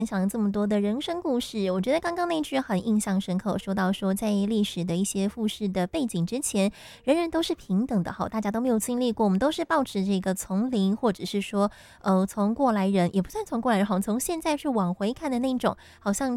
分享了这么多的人生故事，我觉得刚刚那句很印象深刻，说到说在历史的一些复世的背景之前，人人都是平等的哈，大家都没有经历过，我们都是保持这个从零，或者是说从过来人也不算从过来人，好像从现在去往回看的那种，好像